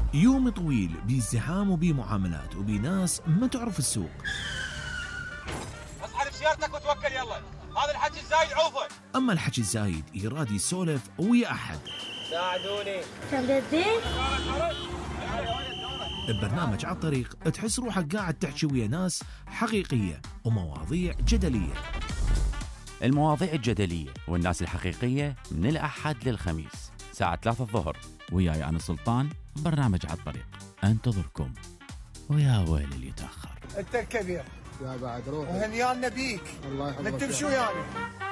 يوم طويل بازدحام وبمعاملات وبناس ما تعرف السوق. اصحى بسيارتك وتوكل يلا، هذا الحكي الزايد عوفه. اما الحكي الزايد يراد يسولف ويا احد. ساعدوني. كم جدي؟ ببرنامج على الطريق تحس روحك قاعد تحكي ويا ناس حقيقية ومواضيع جدلية. المواضيع الجدلية والناس الحقيقية من الأحد للخميس ساعة 3 الظهر، وياي أنا سلطان. برنامج على الطريق انتظركم، ويا ويل اللي يتأخر. انت الكبير يا بعد روح وهنيانا بيك. الله يحفظك. انت شو يعني؟